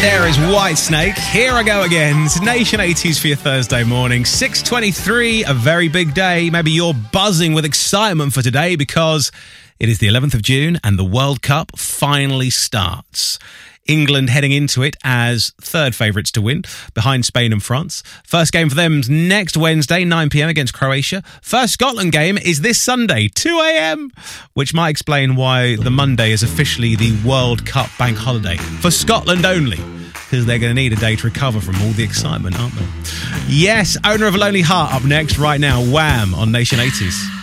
There is Whitesnake. Here I go again. It's Nation 80s for your Thursday morning. 6:23, a very big day. Maybe you're buzzing with excitement for today because it is the 11th of June and the World Cup finally starts. England heading into it as third favourites to win, behind Spain and France. First game for them next Wednesday, 9 p.m. against Croatia. First Scotland game is this Sunday, 2 a.m, which might explain why the Monday is officially the World Cup bank holiday. For Scotland only, because they're going to need a day to recover from all the excitement, aren't they? Yes, Owner of a Lonely Heart up next right now. Wham! On Nation 80s.